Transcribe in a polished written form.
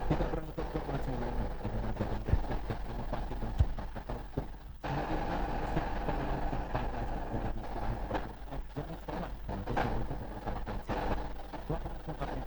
Tidak berangkat untuk Barcelona dengan ajakan Brexit dan inovasi dan cepat atau kehadiran musik penuh ciptaan menjadi pilihan baru. Jangan salah, untuk